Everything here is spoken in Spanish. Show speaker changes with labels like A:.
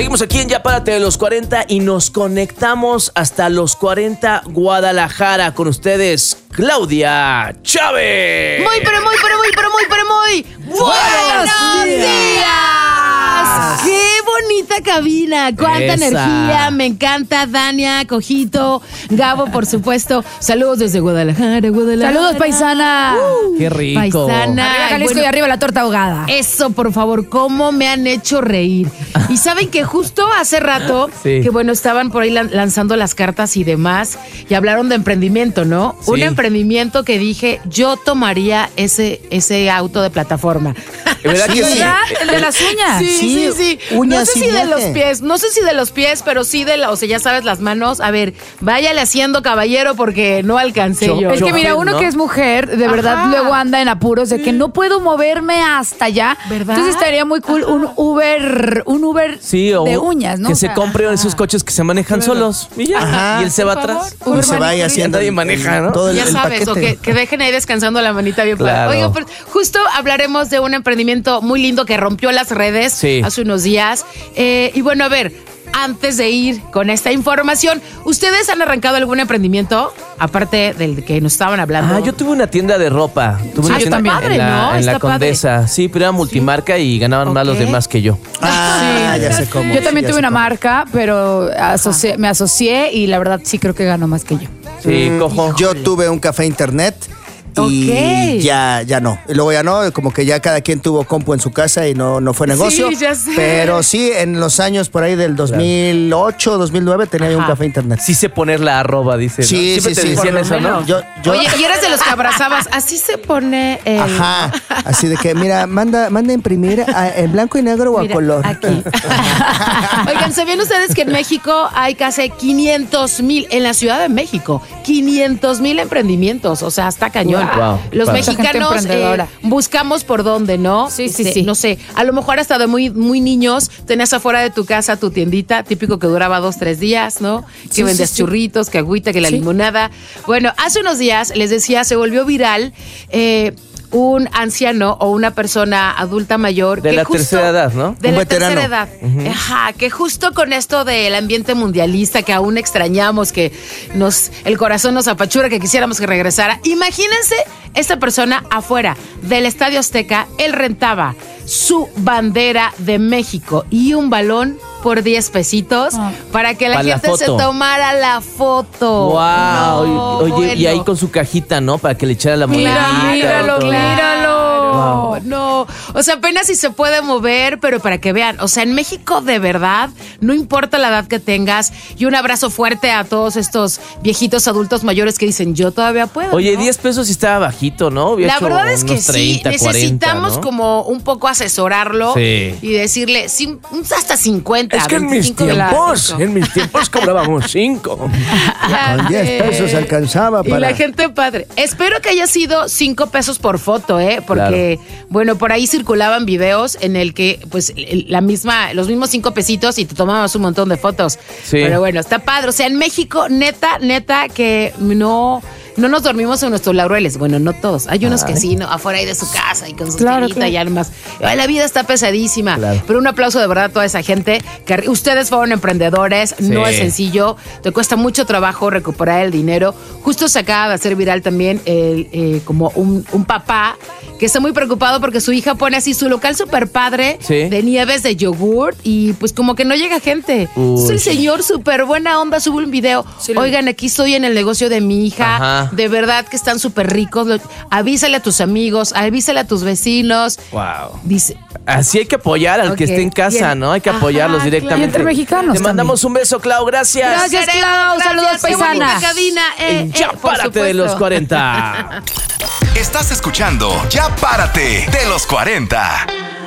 A: Seguimos aquí en Ya Párate de los 40 y nos conectamos hasta los 40 Guadalajara con ustedes, Claudia Chávez.
B: Muy buenos días. ¡Qué bonita cabina! ¡Cuánta energía! Me encanta, Dania, Cojito, Gabo, por supuesto. Saludos desde Guadalajara.
C: Saludos, paisana.
A: ¡Qué rico!
B: Paisana.
C: Arriba Jalisco y arriba la torta ahogada.
B: Eso, por favor, cómo me han hecho reír. Y saben que justo hace rato,
A: Sí.
B: que bueno, estaban por ahí lanzando las cartas y demás, y hablaron de emprendimiento, ¿no?
A: Sí.
B: Un emprendimiento que dije, yo tomaría ese auto de plataforma.
A: ¿Verdad que sí?
C: ¿Verdad? El de las uñas.
B: Sí.
D: Uñas
B: No sé
D: y
B: si de
D: viaje.
B: los pies, pero sí o sea, ya sabes, las manos. A ver, váyale haciendo, caballero, porque no alcancé yo.
C: Es que mira, uno
A: ¿no?
C: que es mujer, de verdad,
B: Ajá.
C: luego anda en apuros de que no puedo moverme hasta allá.
B: ¿Verdad?
C: Entonces estaría muy cool un Uber
A: Sí, o
C: de uñas, ¿no?
A: que
C: O
A: se
C: sea,
A: compre esos coches que se manejan solos. Y ya.
D: Ajá.
A: Y él se va
C: Por favor.
A: atrás.
D: Uno se vaya haciendo
A: Nadie maneja, ¿no?
D: todo el
B: Ya sabes, o
D: paquete.
B: que dejen ahí descansando la manita bien
A: Claro.
B: padre. Oiga, pues, justo hablaremos de un emprendimiento muy lindo que rompió las redes
A: Sí.
B: hace unos días. Y bueno, a ver, antes de ir con esta información, ¿ustedes han arrancado algún emprendimiento? Aparte del que nos estaban hablando.
A: Yo tuve una tienda de ropa. Tuve una
B: yo
A: tienda
B: también.
A: en
B: Padre,
A: la,
B: ¿no?
A: en la
B: Está padre.
A: Condesa. Sí, pero era multimarca y ganaban más los
B: Ok.
A: demás que yo.
D: Ya sé cómo.
C: Yo también
D: ya
C: tuve
D: sé
C: una
D: cómo.
C: marca, pero me asocié y la verdad sí creo que ganó más que yo.
A: Sí, cojo.
D: Yo tuve un café internet y
B: Ok.
D: ya no. Y luego ya no, como que ya cada quien tuvo compu en su casa y no fue negocio.
B: Sí, ya sé.
D: Pero sí, en los años por ahí del 2008, 2009 tenía yo un
B: Ajá.
D: café internet.
A: Sí sé poner la arroba, dice. ¿no?
D: Sí,
A: Siempre
D: sí,
A: te
D: sí.
A: decían
D: Por lo
A: eso, ¿no?
B: menos.
D: Yo,
B: Oye, y eras de los que abrazabas. Así se pone el...
D: Ajá, así de que, mira, manda a imprimir en blanco y negro o a
B: Mira,
D: color.
B: aquí. Oigan, ¿sabían ustedes que en México hay casi 500,000, en la Ciudad de México, 500,000 emprendimientos? O sea, está cañón.
A: Wow.
B: Los
A: Padre.
B: mexicanos
C: Gente emprendedora.
B: buscamos por dónde, ¿no?
C: Sí, sí.
B: No sé, a lo mejor hasta de muy niños tenías afuera de tu casa tu tiendita, típico que duraba 2-3 días, ¿no? Que
C: Sí,
B: vendías
C: sí.
B: churritos, que agüita, que la
C: Sí.
B: limonada. Bueno, hace unos días, les decía, se volvió viral un anciano o una persona adulta mayor.
A: De
B: que
A: la
B: justo-
A: tercera edad, ¿no?
B: De
D: Un
B: la
D: veterano.
B: tercera edad. Ajá, que justo con esto del ambiente mundialista que aún extrañamos, que el corazón nos apachura, que quisiéramos que regresara. Imagínense esta persona afuera del Estadio Azteca, él rentaba su bandera de México y un balón por 10 pesitos para que la
A: Para la
B: gente se
A: foto.
B: tomara la foto.
A: Wow.
B: No,
A: Oye, y ahí
B: bueno.
A: con su cajita, ¿no? Para que le echara la monedita.
C: Míralo,
A: todo.
C: míralo.
B: No, o sea, apenas si se puede mover, pero para que vean, o sea, en México de verdad, no importa la edad que tengas, y un abrazo fuerte a todos estos viejitos adultos mayores que dicen, yo todavía puedo.
A: Oye,
B: ¿no?
A: 10 pesos sí estaba bajito, ¿no? Hubiera
B: La
A: hecho
B: verdad es que
A: unos 30,
B: sí, necesitamos
A: 40, ¿no?
B: como un poco asesorarlo
A: Sí.
B: y decirle, hasta 50.
A: Es que en mis
B: 25 de la-
A: tiempos cobrábamos 5.
B: Ya
D: Con 10
B: sé.
D: pesos alcanzaba
B: Y
D: para...
B: la gente padre. Espero que haya sido 5 pesos por foto, porque, bueno, por ahí circulaban videos en el que, pues, los mismos 5 pesitos y te tomabas un montón de fotos.
A: Sí.
B: Pero bueno, está padre. O sea, en México, neta, que no nos dormimos en nuestros laureles. Bueno, no todos. Hay unos que sí, ¿no? Afuera ahí de su casa y con su
C: Claro,
B: tirita
C: claro.
B: y armas. Ay, la vida está pesadísima.
A: Claro.
B: Pero un aplauso de verdad a toda esa gente. Que ustedes fueron emprendedores. No
A: Sí.
B: es sencillo. Te cuesta mucho trabajo recuperar el dinero. Justo se acaba de hacer viral también como un papá que está muy preocupado porque su hija pone así su local super padre
A: Sí.
B: de nieves de yogurt y pues como que no llega gente. Entonces el señor súper buena onda sube un video.
C: Sí,
B: Oigan, aquí estoy en el negocio de mi hija.
A: Ajá.
B: De verdad que están súper ricos. Avísale a tus amigos, avísale a tus vecinos.
A: Wow.
B: Dice,
A: Así hay que apoyar al que
B: Ok,
A: esté en casa,
B: bien.
A: ¿no? Hay que
B: Ajá,
A: apoyarlos
B: claro.
A: directamente.
C: Y entre mexicanos
A: Te mandamos un beso, Clau. Gracias.
C: Gracias, Clau. Saludos,
B: qué bonita
C: paisana.
B: cabina.
A: Ya
B: por
A: párate de los
B: supuesto.
A: 40.
E: Estás escuchando Ya Párate de los 40.